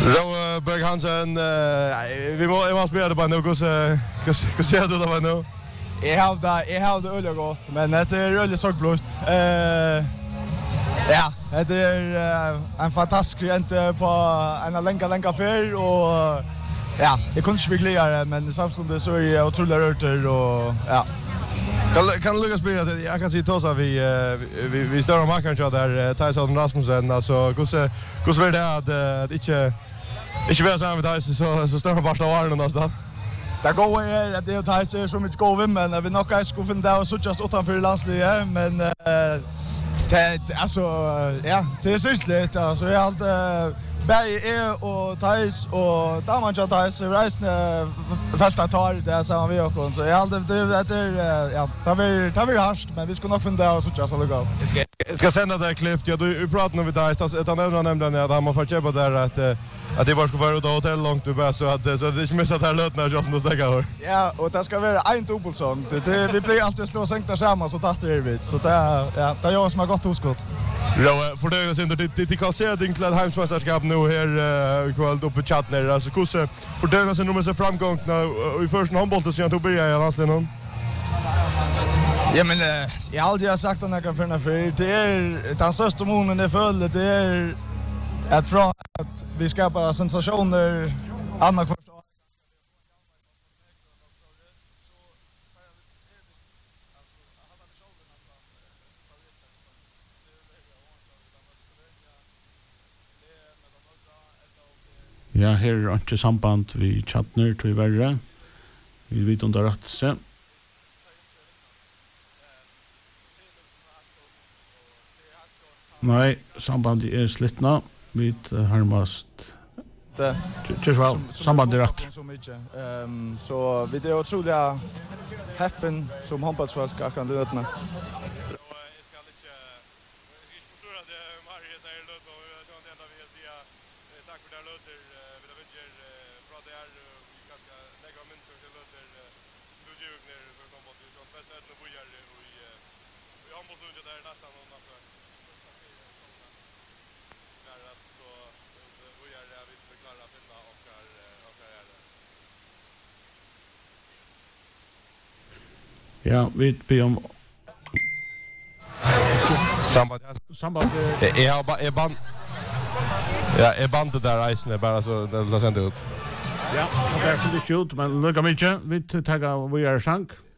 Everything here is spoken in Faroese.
Roe Berg Hansen, vi må spela det bara nu. Hur ser det ut nu? Jag har det öliga gott, men det är öliga sorgblåst. Ja, det är en fantastisk rent på en länka färd och ja, jag kunde inte bli glädjare, men samtidigt så är jag otroligt rörd och ja. Kan du lyckas spela det? Jag kan se Tosa vi står och makar inte där Tyson Rasmussen, alltså hur är det att inte vara samman med Tyson så står han bara av någonstans. Det går är att det Tyson så mycket går men vi nog skulle finna det och så just utanför landslivet, men det alltså ja, det är sysligt alltså jag har Berg och Thais och Damanja Thais reisne fasta tar det samma vi också så jag hade det ja tar vi harst men vi ska nog finna det så just alltså jag ska sända det klipp jag du pratar nu med Thais att han nämnde att han har fått köpa där att det bara ska vara då hotell långt du bara så att det inte missar där lötna just nu stäcka hör. Ja, och det ska vara en dubbelsång. Vi blir alltid slå sänkta samman så tastar det vid. Så det är jag som har gått hosskott. Ja, för det är inte det kan se att Ingland Heimsmästerskap nu här ikväll uppe i chatten alltså kusse för det är nummer så framgång i första handbollen så jag tog börja i landslaget. Ja men jag har aldrig sagt att jag kan finna för det är den största månen det följde det är att från att vi skapar sensationer andra första Ja, her er ikke samband vi chattner til verre. Vi vet om det rett seg. Nei, sambandet er slittna. Vi har mest samband är rätt. Så vi är otroliga happen som handbollsfolk kan det öppna. Ja, vi ber om samband. Är band. Ja, är bandet där isen bara så det låter inte ut. Ja, det är inte ut, men lukka mycket. Vi tar vi är sjank.